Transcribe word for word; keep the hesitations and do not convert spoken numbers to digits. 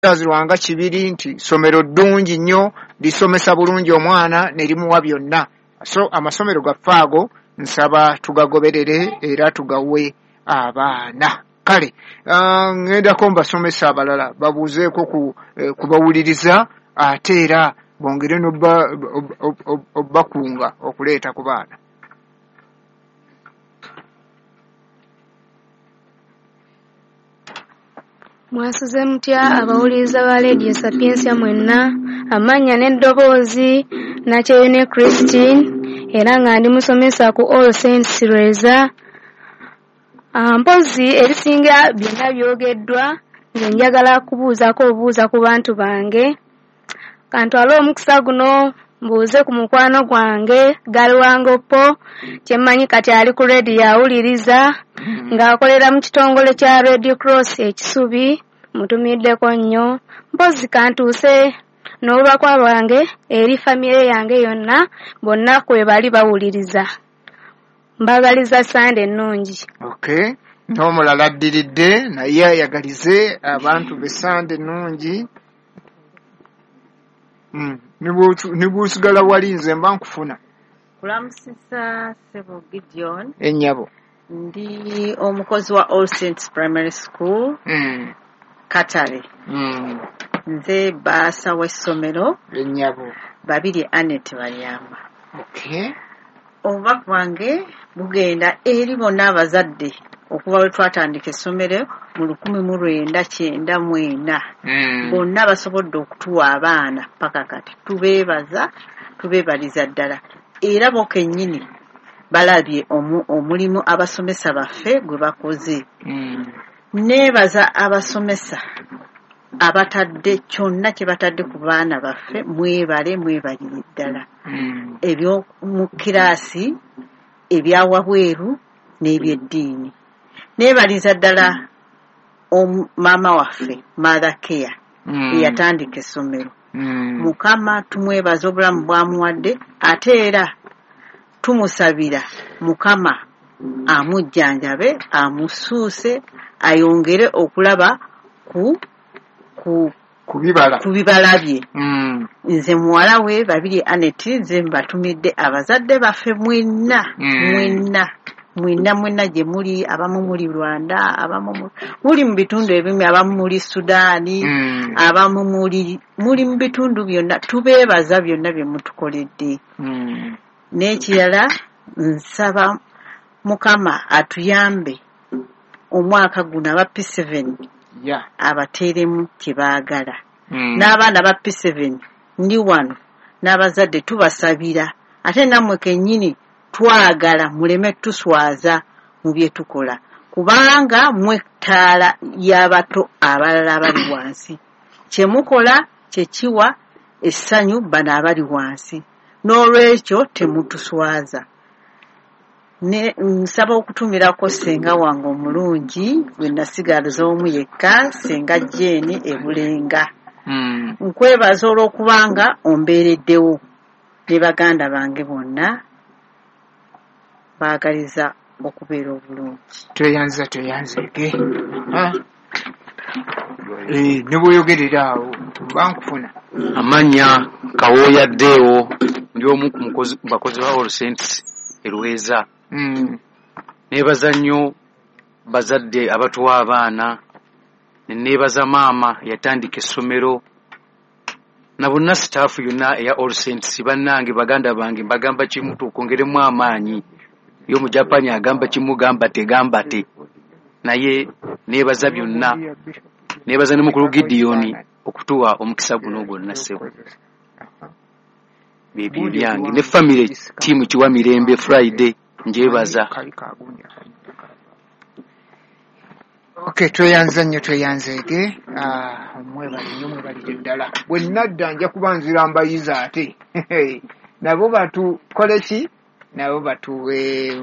Lwanga kibiri nti somero ddungi nnyo lisomesa bulungi omwana ne limuwa byonna. So amasomero gaffe ago nsaba tugagoberere era tugawe abaana. Kale uh, ngedako mbasomesa abalala babuuzeeko ku eh, kubawuliriza ate era bongere n'obbakunga okuleeta ku baana. Mwasuze mutya abawuliriza ba Radio Sapiensia mwenna, amanya n'eddoboozi Nakyeyune Christine era nga ndi musomesa ku All Saints Reza. Mpozi ebisinga byonna byogeddwa nze njagala kubuuzako obuuza ku bantu bange. Kantwala omukisa guno mbuuze ku mukwano gwange Galwangopo kyemmanyi kati ali ku radio awuliriza ng'akolera mu kitongole kya Radio Cross ekisubi. Mutumiddeko nnyo mpozi kantuuse n'olubakwa lwange eri famire yange yonna bonna kwe bali bawuliriza. Mbagaliza Sande nnungi. Okay. N'omulala addiridde naye ayagalize abantu be Sande nnungi. Mm. Nibuusigala wali nze mba nkufuna. Kulamusisa Sebo Gideon. Ennyabo. Ndi omukozi wa All Saints Primary School. Mm. Katale. Mm. Nze baasa w'essomero. Ennyabo. Babiri Anet Bayamba. Okay. Obubaka bwange bugenda eri bonna abazadde okuva lwe twatandika essomero mu lukumi mu lwenda kyenda mu ena. Mm. Bonna basobodde okutuwa abaana paka kati tubeebaza tubeebaliza ddala era bo kennyini balabye omu, omulimu abasomesa baffe gwe bakoze. Mm. Neebaza abasomesa abatadde kyonna kye batadde ku baana baffe, mwebale mwebalire ddala. Mm. Ebyo mu kiraasi ebyawabweru n'ebyeddiini. Neebaliza ddala maama waffe Mother Care Mm. eyatandika essomero. Mm. Mukama tumwebaza obulamu bwamuwadde ate era tumusabira Mukama amujjanjabe amusuuse ayongere okulaba ku ku kubibala kubibala bye. Mm. Nze muwala we Babiri Anet nze mbatumidde abazadde baffe mwenna Mm. mwenna mwenna mwenna gye muli, abamu muli Rwanda, abamu muli mu bitundu ebimu, abamu muli Sudaani. Mm. abamu muli muli mu bitundu byonna tubeebaza byonna bye mutukoledde. Mm. N'ekirala nsaba Mukama atuyambe omwaka guno aba P seven Yeah. abateeremu kye baagala. Mm. N'abaana ba P seven ndi wano n'abazadde tubasabira ate nammwe kennyini twagala muleme tuswaza mu bye tukola kubanga mwe ttaala y'abato abalala abali wansi. Kye mukola kye kiwa essanyu bano abali wansi, n'olwekyo temutuswaza. Ne nsaba okutumirako ssenga wange omulungi gwe nasigaliza omu yekka, Ssenga Jeeni e Bulenga. Mm. Nkwebaza olw'okubanga ombeereddewo ne baganda bange bonna baagaliza okubeera obulungi. Tweyanza tweyanzege. Ah. Eh, ne bw'oyogerera awo bankufuna. Amanya Kawooya Deo ndi omu ku mukozi bakozi ba All Saints Erweza. Mm. Neebaza nnyo bazadde abatuwa abaana, neebaza maama yatandika essomero na bonna sitaafu yonna eya All Saints bannange baganda bange mbagamba kimu tukongeremu amaanyi. Yo mu Japan agamba kimu gamba tegamba te. Naye neebaza byonna. Neebaza ne mukulu Gideon okutuwa omukisa guno gwonna ssebo. Bibi byange ne family team kiwa Mirembe Friday njebaza. Okay, tweyanza nnyo tweyanzege. Ah, mwebali nnyo mwebalire ddala. Bwe nnadda nja kubanzira mbayiza ate. Nabo batukole ki? Nabo batuwe